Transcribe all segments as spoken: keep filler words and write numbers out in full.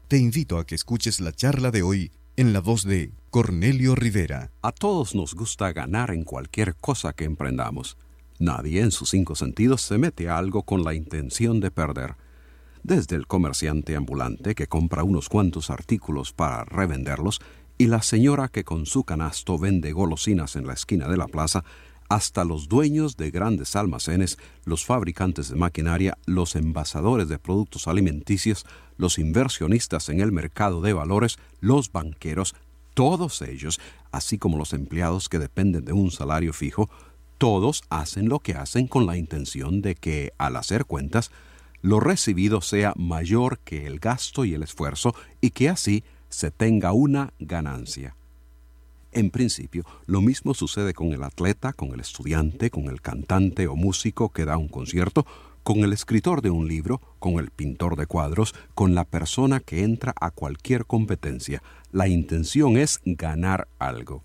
Te invito a que escuches la charla de hoy en la voz de Cornelio Rivera. A todos nos gusta ganar en cualquier cosa que emprendamos. Nadie en sus cinco sentidos se mete a algo con la intención de perder. Desde el comerciante ambulante que compra unos cuantos artículos para revenderlos y la señora que con su canasto vende golosinas en la esquina de la plaza, hasta los dueños de grandes almacenes, los fabricantes de maquinaria, los envasadores de productos alimenticios, los inversionistas en el mercado de valores, los banqueros, todos ellos, así como los empleados que dependen de un salario fijo, todos hacen lo que hacen con la intención de que, al hacer cuentas, lo recibido sea mayor que el gasto y el esfuerzo y que así se tenga una ganancia. En principio, lo mismo sucede con el atleta, con el estudiante, con el cantante o músico que da un concierto, con el escritor de un libro, con el pintor de cuadros, con la persona que entra a cualquier competencia. La intención es ganar algo.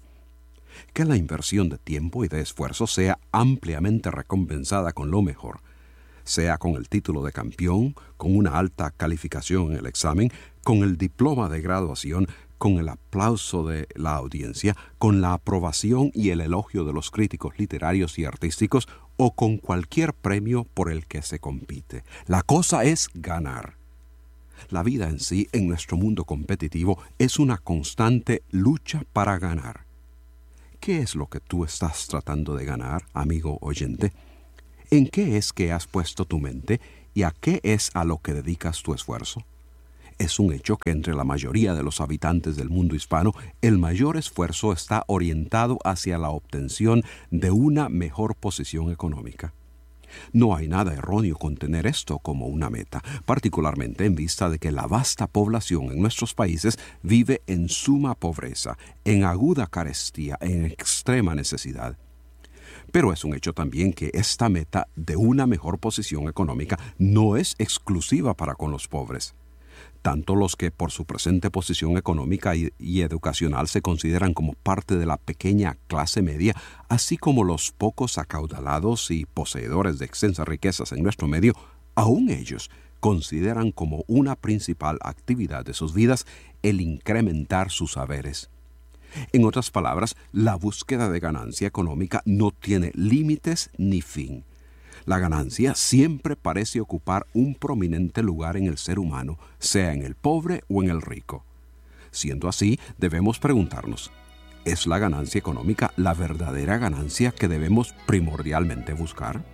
Que la inversión de tiempo y de esfuerzo sea ampliamente recompensada con lo mejor, sea con el título de campeón, con una alta calificación en el examen, con el diploma de graduación, con el aplauso de la audiencia, con la aprobación y el elogio de los críticos literarios y artísticos, o con cualquier premio por el que se compite. La cosa es ganar. La vida en sí, en nuestro mundo competitivo, es una constante lucha para ganar. ¿Qué es lo que tú estás tratando de ganar, amigo oyente? ¿En qué es que has puesto tu mente y a qué es a lo que dedicas tu esfuerzo? Es un hecho que entre la mayoría de los habitantes del mundo hispano, el mayor esfuerzo está orientado hacia la obtención de una mejor posición económica. No hay nada erróneo con tener esto como una meta, particularmente en vista de que la vasta población en nuestros países vive en suma pobreza, en aguda carestía, en extrema necesidad. Pero es un hecho también que esta meta de una mejor posición económica no es exclusiva para con los pobres. Tanto los que por su presente posición económica y, y educacional se consideran como parte de la pequeña clase media, así como los pocos acaudalados y poseedores de extensas riquezas en nuestro medio, aún ellos consideran como una principal actividad de sus vidas el incrementar sus saberes. En otras palabras, la búsqueda de ganancia económica no tiene límites ni fin. La ganancia siempre parece ocupar un prominente lugar en el ser humano, sea en el pobre o en el rico. Siendo así, debemos preguntarnos, ¿es la ganancia económica la verdadera ganancia que debemos primordialmente buscar?